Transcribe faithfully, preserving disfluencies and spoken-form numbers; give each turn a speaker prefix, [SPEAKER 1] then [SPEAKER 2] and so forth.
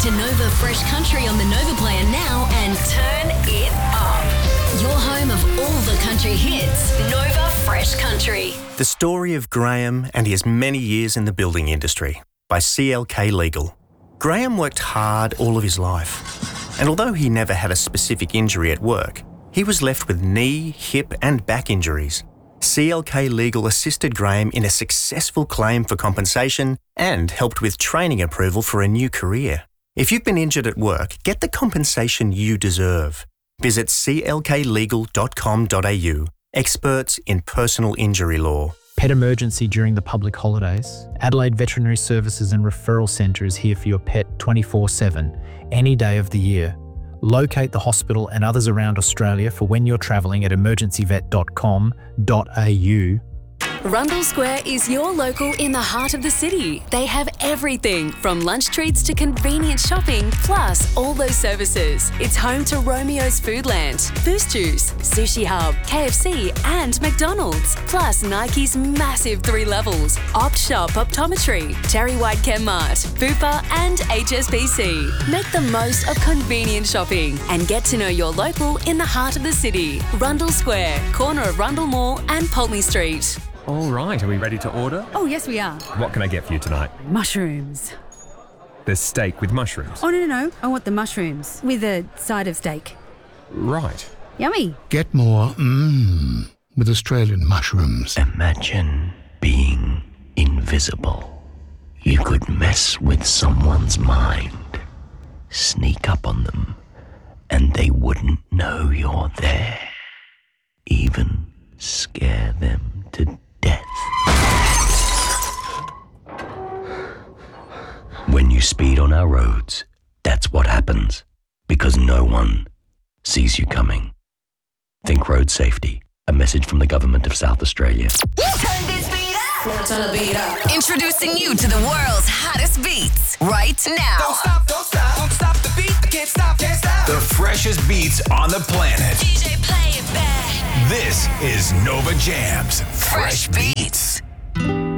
[SPEAKER 1] to Nova Fresh Country on the Nova Player now and turn it up. Your home of all the country hits, Nova Fresh Country.
[SPEAKER 2] The story of Graham and his many years in the building industry by C L K Legal. Graham worked hard all of his life, and although he never had a specific injury at work, he was left with knee, hip and back injuries. C L K Legal assisted Graham in a successful claim for compensation and helped with training approval for a new career. If you've been injured at work, get the compensation you deserve. Visit c l k legal dot com dot a u. Experts in personal injury law.
[SPEAKER 3] Pet emergency during the public holidays? Adelaide Veterinary Services and Referral Centre is here for your pet twenty-four seven, any day of the year. Locate the hospital and others around Australia for when you're travelling at emergency vet dot com dot a u.
[SPEAKER 4] Rundle Square is your local in the heart of the city. They have everything from lunch treats to convenient shopping, plus all those services. It's home to Romeo's Foodland, Boost Juice, Sushi Hub, K F C and McDonald's, plus Nike's massive three levels, Opt Shop Optometry, Terry White Chemmart, Bupa and H S B C. Make the most of convenient shopping and get to know your local in the heart of the city. Rundle Square, corner of Rundle Mall and Pulteney Street.
[SPEAKER 5] All right, are we ready to order?
[SPEAKER 6] Oh, yes, we are.
[SPEAKER 5] What can I get for you tonight?
[SPEAKER 6] Mushrooms.
[SPEAKER 5] There's steak with mushrooms.
[SPEAKER 6] Oh, no, no, no. I want the mushrooms with a side of steak.
[SPEAKER 5] Right.
[SPEAKER 6] Yummy.
[SPEAKER 7] Get more mmm with Australian mushrooms.
[SPEAKER 8] Imagine being invisible. You could mess with someone's mind, sneak up on them, and they wouldn't know you're there. Even scare them to death. When you speed on our roads, that's what happens, because no one sees you coming. Think road safety. A message from the Government of South Australia.
[SPEAKER 1] Turn this beat up. Now turn the beat up. Introducing you to the world's hottest beats right now.
[SPEAKER 9] Don't stop, don't stop, don't stop the beat. I can't stop, can't stop.
[SPEAKER 10] The freshest beats on the planet.
[SPEAKER 1] D J, play it back.
[SPEAKER 10] This is Nova Jams Fresh Beats.